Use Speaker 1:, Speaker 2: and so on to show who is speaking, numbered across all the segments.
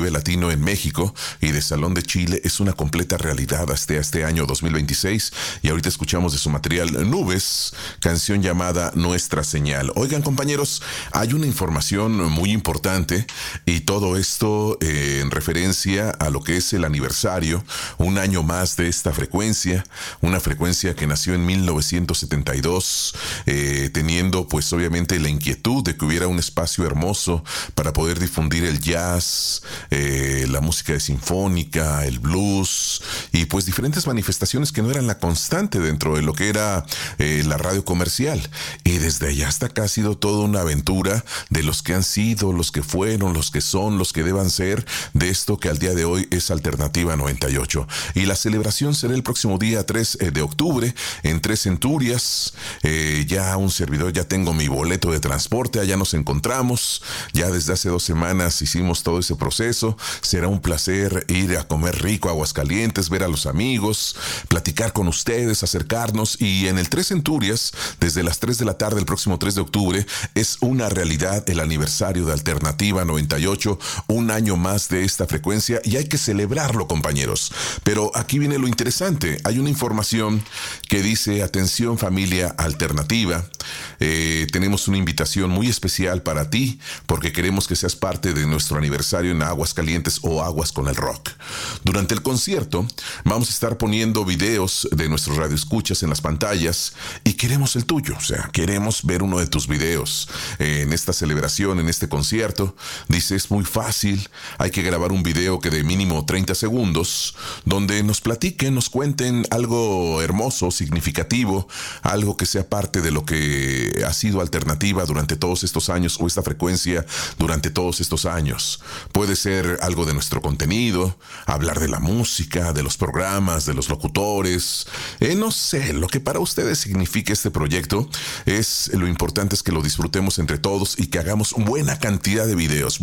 Speaker 1: Vive Latino en México y de Salón de Chile es una completa realidad hasta este año 2026. Y ahorita escuchamos de su material Nubes, canción llamada Nuestra Señal. Oigan, compañeros, hay una información muy importante y todo esto en referencia a lo que es el aniversario, un año más de esta frecuencia, una frecuencia que nació en 1972, teniendo pues obviamente la inquietud de que hubiera un espacio hermoso para poder difundir el jazz, la música de sinfónica, el blues y pues diferentes manifestaciones que no eran la constante dentro de lo que era la radio comercial. Y desde allá hasta acá ha sido toda una aventura de los que han sido, los que fueron, los que son, los que deban ser de esto que al día de hoy es Alternativa 98. Y la celebración será el próximo día 3 de octubre en Tres Centurias. Ya un servidor, ya tengo mi boleto de transporte, allá nos encontramos. Ya desde hace 2 semanas hicimos todo ese proceso. Será un placer ir a comer rico a Aguascalientes, ver a los amigos, platicar con ustedes, acercarnos. Y en el Tres Centurias, desde las 3 de la tarde el próximo 3 de octubre, es una realidad el aniversario de Alternativa 98, un año más de esta frecuencia y hay que celebrarlo, compañeros. Pero aquí viene lo interesante. Hay una información que dice: atención familia alternativa, tenemos una invitación muy especial para ti porque queremos que seas parte de nuestro aniversario en Aguascalientes o Aguas con el Rock. Durante el concierto vamos a estar poniendo videos de nuestros radioescuchas en las pantallas y queremos el tuyo, o sea, queremos ver uno de tus videos en esta celebración, en este concierto. Dice, es muy fácil, hay que grabar un video que de mínimo 30 segundos, donde nos platiquen, nos cuenten algo hermoso, significativo, algo que sea parte de lo que ha sido Alternativa durante todos estos años o esta frecuencia durante todos estos años. Puede ser algo de nuestro contenido, hablar de la música, de los programas, de los locutores, no sé, lo que para ustedes significa este proyecto. Lo importante es que lo disfrutemos entre todos y que hagamos buena cantidad de videos.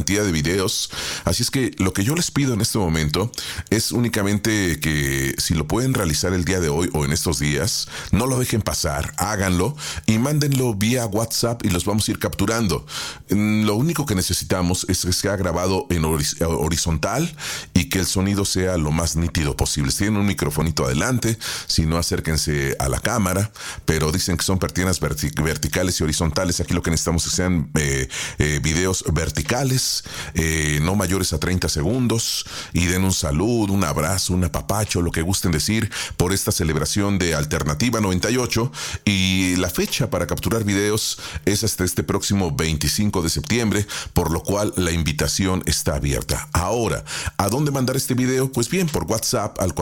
Speaker 1: Así es que lo que yo les pido en este momento es únicamente que si lo pueden realizar el día de hoy o en estos días, no lo dejen pasar, háganlo y mándenlo vía WhatsApp y los vamos a ir capturando. Lo único que necesitamos es que sea grabado en horizontal y que el sonido sea lo más nítido posible. Si tienen un microfonito adelante, si no, acérquense a la cámara, pero dicen que son persianas verticales y horizontales. Aquí lo que necesitamos es que sean videos verticales, no mayores a 30 segundos, y den un saludo, un abrazo, un apapacho, lo que gusten decir por esta celebración de Alternativa 98. Y la fecha para capturar videos es hasta este próximo 25 de septiembre, por lo cual la invitación está abierta. Ahora, ¿a dónde mandar este video? Pues bien, por WhatsApp al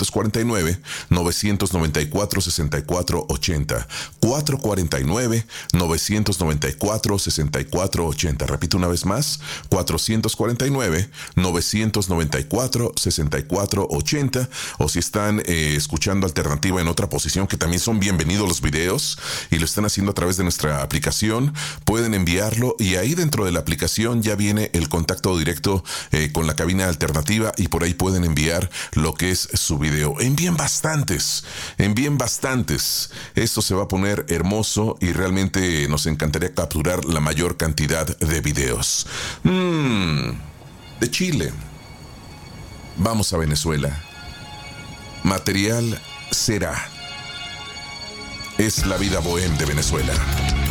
Speaker 1: 449-994-6480. 449-994-6480. Repito una vez más, 449-994-6480. O si están escuchando Alternativa en otra posición, que también son bienvenidos los videos y lo están haciendo a través de nuestra aplicación, pueden enviarlo y ahí dentro de la aplicación ya viene el contacto directo con la cabina Alternativa y por ahí pueden enviar lo que es su video. Envíen bastantes. Esto se va a poner hermoso y realmente nos encantaría capturar la mayor cantidad de videos. De Chile. Vamos a Venezuela. Material Será. Es la vida bohem de Venezuela.